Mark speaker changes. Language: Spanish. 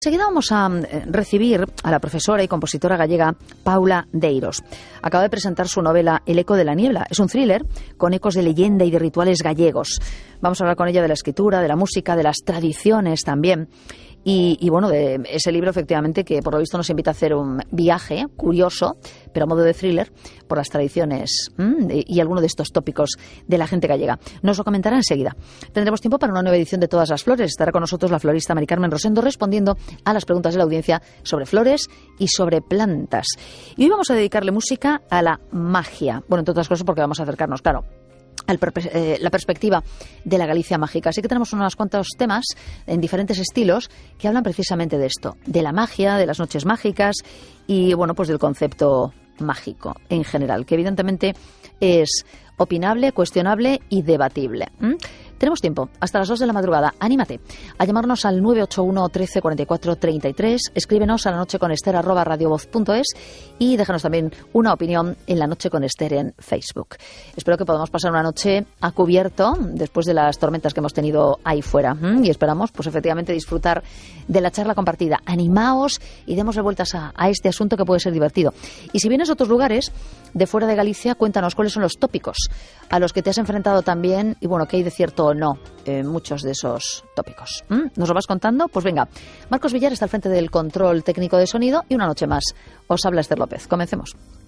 Speaker 1: Enseguida vamos a recibir a la profesora y compositora gallega Paula Deiros. Acaba de presentar su novela El eco de la niebla. Es un thriller con ecos de leyenda y de rituales gallegos. Vamos a hablar con ella de la escritura, de la música, de las tradiciones también. Y bueno, de ese libro efectivamente que por lo visto nos invita a hacer un viaje curioso, pero a modo de thriller, por las tradiciones y algunos de estos tópicos de la gente gallega. Nos lo comentará enseguida. Tendremos tiempo para una nueva edición de Todas las Flores. Estará con nosotros la florista Mari Carmen Rosendo respondiendo a las preguntas de la audiencia sobre flores y sobre plantas. Y hoy vamos a dedicarle música a la magia. Bueno, entre otras cosas porque vamos a acercarnos, claro, la perspectiva de la Galicia mágica. Así que tenemos unos cuantos temas en diferentes estilos que hablan precisamente de esto, de la magia, de las noches mágicas y, bueno, pues del concepto mágico en general, que evidentemente es opinable, cuestionable y debatible. Tenemos tiempo, hasta las 2 de la madrugada. Anímate a llamarnos al 981 13 44 33, escríbenos a lanocheconester@radiovoz.es y déjanos también una opinión en La Noche con Ester en Facebook. Espero que podamos pasar una noche a cubierto después de las tormentas que hemos tenido ahí fuera y esperamos pues efectivamente disfrutar de la charla compartida. Animaos y démosle vueltas a este asunto que puede ser divertido. Y si vienes a otros lugares de fuera de Galicia, cuéntanos cuáles son los tópicos a los que te has enfrentado también y bueno, qué hay de cierto o no muchos de esos tópicos. ¿Nos lo vas contando? Pues venga, Marcos Villar está al frente del control técnico de sonido y una noche más os habla Ester López. Comencemos.